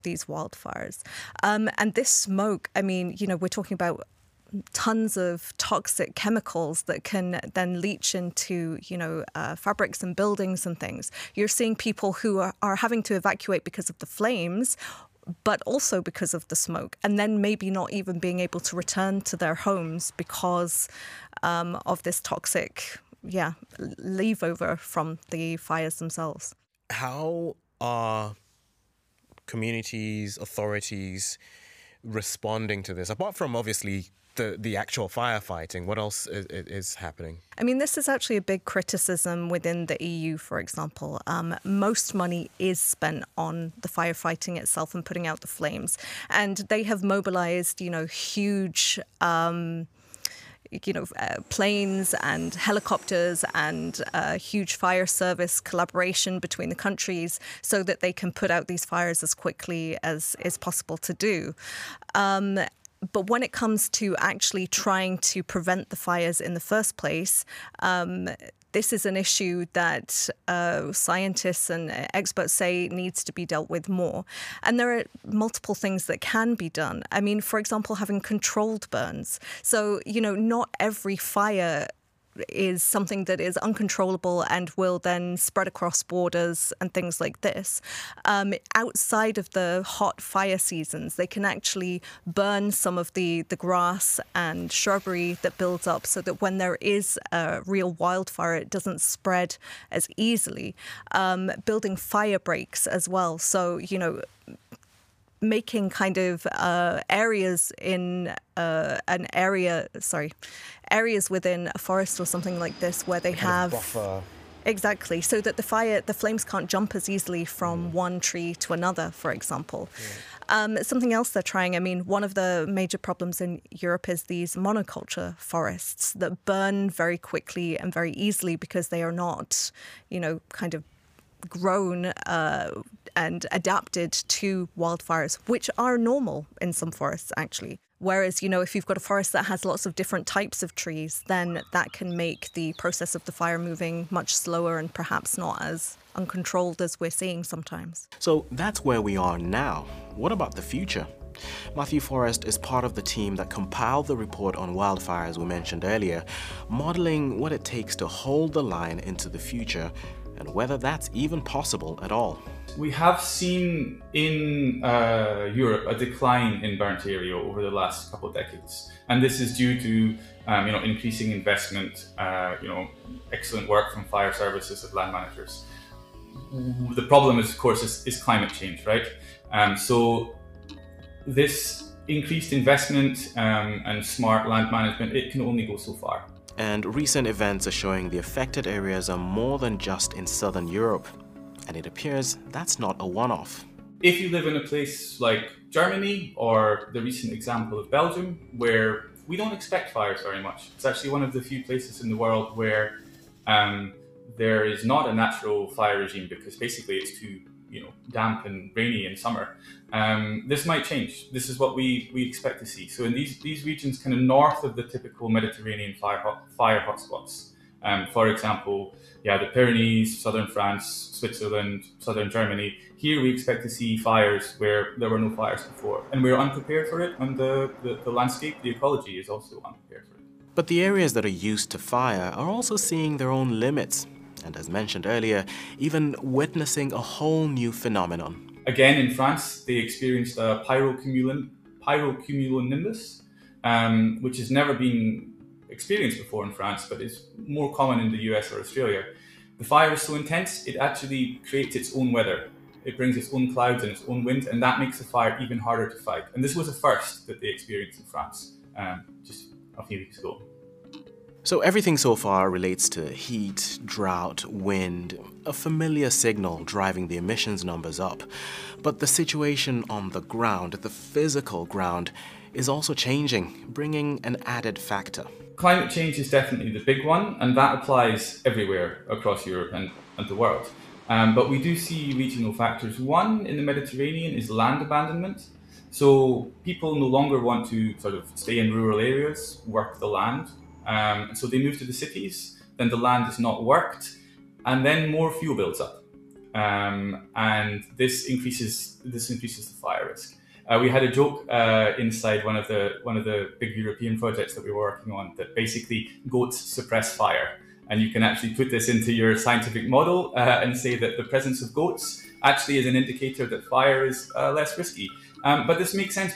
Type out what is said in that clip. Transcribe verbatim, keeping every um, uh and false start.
these wildfires. Um, and this smoke, I mean, you know, we're talking about tons of toxic chemicals that can then leach into, you know, uh, fabrics and buildings and things. You're seeing people who are, are having to evacuate because of the flames, but also because of the smoke, and then maybe not even being able to return to their homes because um, of this toxic, yeah, leave over from the fires themselves. How are communities, authorities responding to this? Apart from obviously the, the actual firefighting, what else is, is happening? I mean, this is actually a big criticism within the E U, for example. Um, most money is spent on the firefighting itself and putting out the flames. And they have mobilized, you know, huge um, you know, uh, planes and helicopters and uh, huge fire service collaboration between the countries so that they can put out these fires as quickly as is possible to do. Um, But when it comes to actually trying to prevent the fires in the first place, um, this is an issue that uh, scientists and experts say needs to be dealt with more. And there are multiple things that can be done. I mean, for example, having controlled burns. So, you know, not every fire is something that is uncontrollable and will then spread across borders and things like this. Um, outside of the hot fire seasons, they can actually burn some of the, the grass and shrubbery that builds up so that when there is a real wildfire, it doesn't spread as easily. Um, building fire breaks as well. So, you know, making kind of uh, areas in uh, an area, sorry, areas within a forest or something like this where they have buffer. Exactly, so that the fire, the flames can't jump as easily from mm. one tree to another, for example. Yeah. Um, something else they're trying, I mean, one of the major problems in Europe is these monoculture forests that burn very quickly and very easily because they are not, you know, kind of grown uh, and adapted to wildfires, which are normal in some forests, actually. Whereas, you know, if you've got a forest that has lots of different types of trees, then that can make the process of the fire moving much slower and perhaps not as uncontrolled as we're seeing sometimes. So that's where we are now. What about the future? Matthew Forrest is part of the team that compiled the report on wildfires we mentioned earlier, modeling what it takes to hold the line into the future and whether that's even possible at all. We have seen in uh, Europe a decline in burnt area over the last couple of decades, and this is due to um, you know, increasing investment, uh, you know, excellent work from fire services and land managers. The problem is, of course, is, is climate change, right? Um, so this increased investment um, and smart land management, it can only go so far. And recent events are showing the affected areas are more than just in southern Europe. And it appears that's not a one-off. If you live in a place like Germany or the recent example of Belgium, where we don't expect fires very much. It's actually one of the few places in the world where um, there is not a natural fire regime because basically it's too you know, damp and rainy in summer. Um, this might change. This is what we, we expect to see. So in these, these regions kind of north of the typical Mediterranean fire, hot, fire hotspots, um, for example, yeah, the Pyrenees, southern France, Switzerland, southern Germany, here we expect to see fires where there were no fires before. And we're unprepared for it, and the, the, the landscape, the ecology is also unprepared for it. But the areas that are used to fire are also seeing their own limits. And as mentioned earlier, even witnessing a whole new phenomenon. Again, in France, they experienced a pyrocumulon, pyrocumulonimbus, um, which has never been experienced before in France, but is more common in the U S or Australia. The fire is so intense, it actually creates its own weather. It brings its own clouds and its own wind, and that makes the fire even harder to fight. And this was a first that they experienced in France um, just a few weeks ago. So everything so far relates to heat, drought, wind, a familiar signal driving the emissions numbers up. But the situation on the ground, the physical ground, is also changing, bringing an added factor. Climate change is definitely the big one, and that applies everywhere across Europe and, and the world. Um, but we do see regional factors. One in the Mediterranean is land abandonment. So people no longer want to sort of stay in rural areas, work the land. Um, and so they move to the cities, then the land is not worked, and then more fuel builds up. um, and this increases this increases the fire risk. Uh, we had a joke uh, inside one of the one of the big European projects that we were working on that basically goats suppress fire, and you can actually put this into your scientific model uh, and say that the presence of goats actually is an indicator that fire is uh, less risky. Um, but this makes sense